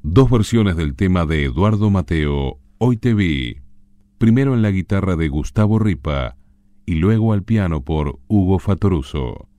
Dos versiones del tema de Eduardo Mateo, Hoy te vi. Primero en la guitarra de Gustavo Ripa y luego al piano por Hugo Fattoruso.